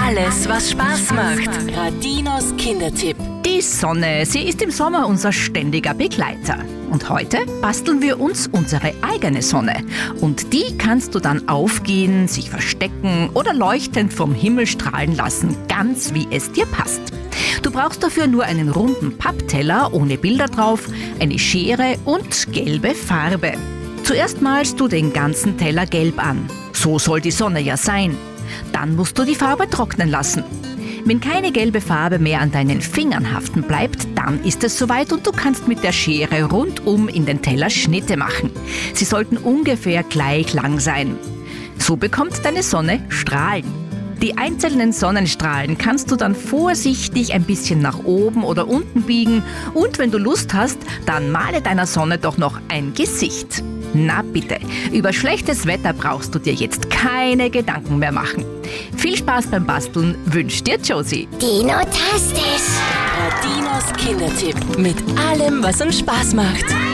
Alles, was Spaß macht. Radinos Kindertipp. Die Sonne, sie ist im Sommer unser ständiger Begleiter. Und heute basteln wir uns unsere eigene Sonne. Und die kannst du dann aufgehen, sich verstecken oder leuchtend vom Himmel strahlen lassen, ganz wie es dir passt. Du brauchst dafür nur einen runden Pappteller ohne Bilder drauf, eine Schere und gelbe Farbe. Zuerst malst du den ganzen Teller gelb an. So soll die Sonne ja sein. Dann musst du die Farbe trocknen lassen. Wenn keine gelbe Farbe mehr an deinen Fingern haften bleibt, dann ist es soweit und du kannst mit der Schere rundum in den Teller Schnitte machen. Sie sollten ungefähr gleich lang sein. So bekommt deine Sonne Strahlen. Die einzelnen Sonnenstrahlen kannst du dann vorsichtig ein bisschen nach oben oder unten biegen und wenn du Lust hast, dann male deiner Sonne doch noch ein Gesicht. Na bitte, über schlechtes Wetter brauchst du dir jetzt keine Gedanken mehr machen. Viel Spaß beim Basteln wünscht dir Josie. Dino-tastisch. Radinos Kindertipp. Mit allem, was uns Spaß macht.